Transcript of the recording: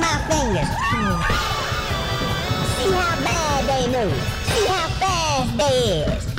my fingers. See how bad they move. See how fast they is.